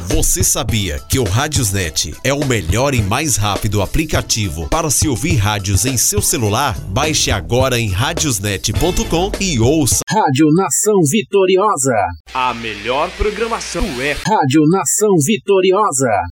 Você sabia que o Radiosnet é o melhor e mais rápido aplicativo para se ouvir rádios em seu celular? Baixe agora em radiosnet.com e ouça Rádio Nação Vitoriosa. A melhor programação é Rádio Nação Vitoriosa.